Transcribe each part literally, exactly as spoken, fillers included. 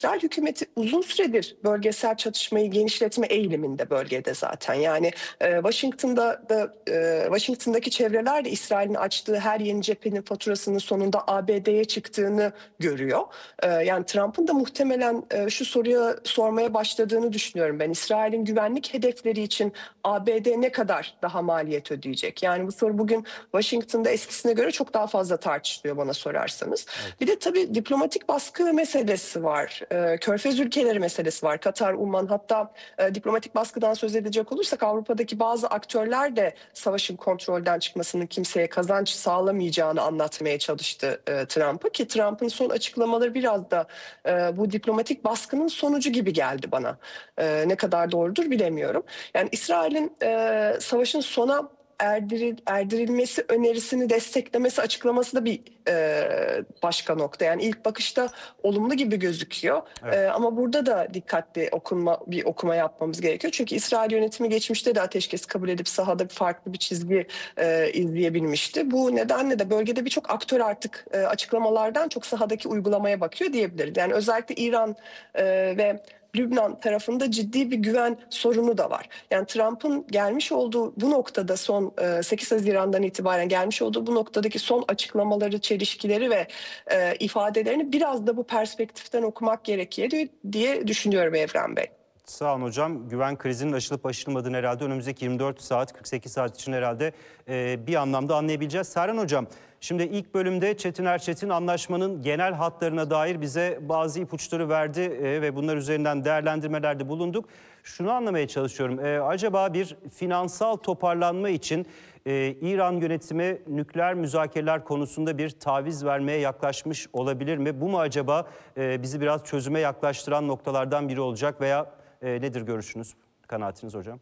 İsrail hükümeti uzun süredir bölgesel çatışmayı genişletme eğiliminde bölgede zaten. Yani e, Washington'da da e, Washington'daki çevreler de İsrail'in açtığı her yeni cephenin faturasının sonunda A B D'ye çıktığını görüyor. E, yani Trump'ın da muhtemelen e, şu soruyu sormaya başladığını düşünüyorum ben. İsrail'in güvenlik hedefleri için A B D ne kadar daha maliyet ödeyecek? Yani bu soru bugün Washington'da eskisine göre çok daha fazla tartışılıyor bana sorarsanız. Evet. Bir de tabii diplomatik baskı meselesi var. Ee, Körfez ülkeleri meselesi var. Katar, Umman, hatta e, diplomatik baskıdan söz edecek olursak Avrupa'daki bazı aktörler de savaşın kontrolden çıkmasının kimseye kazanç sağlamayacağını anlatmaya çalıştı e, Trump'a, ki Trump'ın son açıklamaları biraz da e, bu diplomatik baskının sonucu gibi geldi bana. E, ne kadar doğrudur bilemiyorum. Yani İsrail'in e, savaşın sona erdiril, erdirilmesi önerisini desteklemesi açıklaması da bir e, başka nokta. Yani ilk bakışta olumlu gibi gözüküyor. E, Evet. ama burada da dikkatli okunma bir okuma yapmamız gerekiyor. Çünkü İsrail yönetimi geçmişte de ateşkes kabul edip sahada farklı bir çizgi e, izleyebilmişti. Bu nedenle de bölgede birçok aktör artık e, açıklamalardan çok sahadaki uygulamaya bakıyor diyebiliriz. Yani özellikle İran e, ve Lübnan tarafında ciddi bir güven sorunu da var. Yani Trump'ın gelmiş olduğu bu noktada son sekiz Haziran'dan itibaren gelmiş olduğu bu noktadaki son açıklamaları, çelişkileri ve e, ifadelerini biraz da bu perspektiften okumak gerekiyor diye düşünüyorum Evren Bey. Sağ olun hocam. Güven krizinin aşılıp aşılmadığını herhalde önümüzdeki yirmi dört saat, kırk sekiz saat için herhalde e, bir anlamda anlayabileceğiz. Serhan hocam, şimdi ilk bölümde Çetin Erçetin anlaşmanın genel hatlarına dair bize bazı ipuçları verdi e, ve bunlar üzerinden değerlendirmelerde bulunduk. Şunu anlamaya çalışıyorum. E, acaba bir finansal toparlanma için e, İran yönetimi nükleer müzakereler konusunda bir taviz vermeye yaklaşmış olabilir mi? Bu mu acaba e, bizi biraz çözüme yaklaştıran noktalardan biri olacak veya E, nedir görüşünüz, kanaatiniz hocam?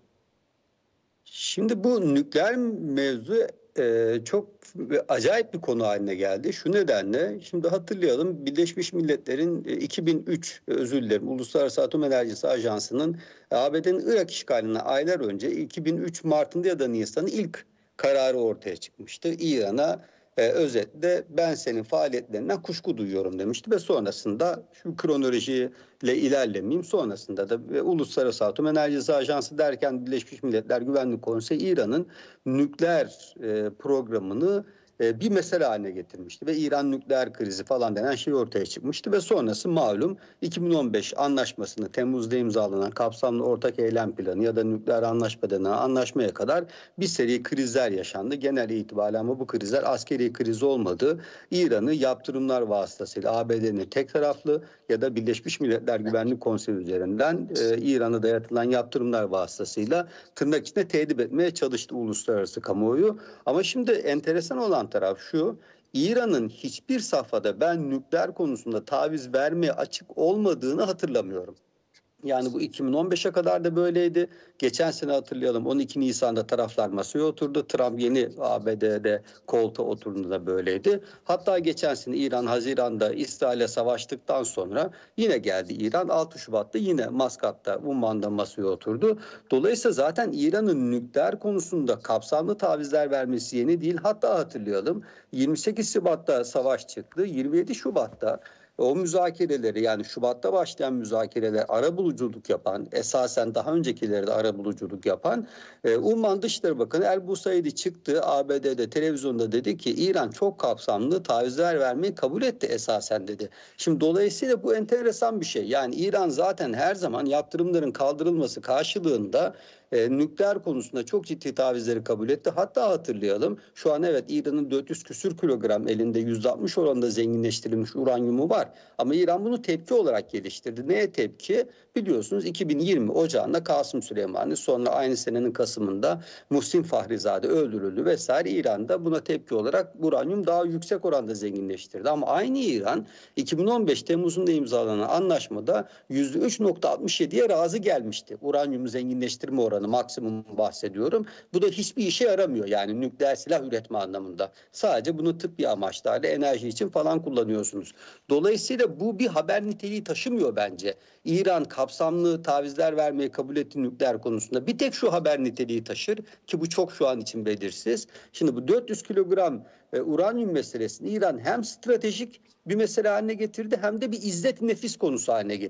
Şimdi bu nükleer mevzu e, çok acayip bir konu haline geldi. Şu nedenle, şimdi hatırlayalım, Birleşmiş Milletler'in e, iki bin üç, özür dilerim, Uluslararası Atom Enerjisi Ajansı'nın A B D'nin Irak işgaline aylar önce iki bin üç Mart'ında ya da Nisan'ın ilk kararı ortaya çıkmıştı. İran'a e, özetle ben senin faaliyetlerinden kuşku duyuyorum demişti ve sonrasında, şu kronolojiyle ilerlemeyeyim, sonrasında da e, Uluslararası Atom Enerjisi Ajansı derken Birleşmiş Milletler Güvenlik Konseyi İran'ın nükleer e, programını e, bir mesele haline getirmişti ve İran nükleer krizi falan denen şey ortaya çıkmıştı ve sonrası malum iki bin on beş anlaşmasını, Temmuz'da imzalanan kapsamlı ortak eylem planı ya da nükleer anlaşma denen anlaşmaya kadar bir seri krizler yaşandı. Genel itibariyle, ama bu krizler askeri kriz olmadı. İran'ı yaptırımlar vasıtasıyla A B D'nin tek taraflı ya da Birleşmiş Milletler Güvenlik Konseyi üzerinden e, İran'a dayatılan yaptırımlar vasıtasıyla tırnak içinde tehdit etmeye çalıştı uluslararası kamuoyu. Ama şimdi enteresan olan taraf şu: İran'ın hiçbir safhada ben nükleer konusunda taviz vermeye açık olmadığını hatırlamıyorum. Yani bu iki bin on beşe kadar da böyleydi. Geçen sene hatırlayalım, on iki Nisan'da taraflar masaya oturdu. Trump yeni A B D'de koltuğa oturduğunda böyleydi. Hatta geçen sene İran Haziran'da İsrail'e savaştıktan sonra yine geldi İran. altı Şubat'ta yine Maskat'ta, Umman'da masaya oturdu. Dolayısıyla zaten İran'ın nükleer konusunda kapsamlı tavizler vermesi yeni değil. Hatta hatırlayalım, yirmi sekiz Şubat'ta savaş çıktı. yirmi yedi Şubat'ta o müzakereleri, yani Şubat'ta başlayan müzakereler, arabuluculuk yapan, esasen daha öncekileri de arabuluculuk yapan e, Umman Dışişleri Bakanı El Busaidi çıktı A B D'de televizyonda, dedi ki İran çok kapsamlı tavizler vermeyi kabul etti esasen, dedi. Şimdi dolayısıyla bu enteresan bir şey. Yani İran zaten her zaman yaptırımların kaldırılması karşılığında e, nükleer konusunda çok ciddi tavizleri kabul etti. Hatta hatırlayalım, şu an evet İran'ın dört yüz küsür kilogram elinde yüzde altmış oranında zenginleştirilmiş uranyumu var. Ama İran bunu tepki olarak geliştirdi. Neye tepki? Biliyorsunuz iki bin yirmi Ocağı'nda Kasım Süleymani, sonra aynı senenin Kasım'ında Muhsin Fahrizade öldürüldü vesaire. İran'da buna tepki olarak uranyum daha yüksek oranda zenginleştirdi. Ama aynı İran iki bin on beş Temmuz'unda imzalanan anlaşmada yüzde üç nokta altmış yediye razı gelmişti. Uranyum zenginleştirme oranı maksimum bahsediyorum. Bu da hiçbir işe yaramıyor, yani nükleer silah üretme anlamında. Sadece bunu tıbbi amaçlarla, enerji için falan kullanıyorsunuz. Dolayısıyla bu bir haber niteliği taşımıyor bence. İran kapsamlı tavizler vermeyi kabul etti nükleer konusunda. Bir tek şu haber niteliği taşır ki bu çok şu an için belirsiz. Şimdi bu dört yüz kilogram e, uranyum meselesini İran hem stratejik bir mesele haline getirdi hem de bir izzet nefis konusu haline getirdi.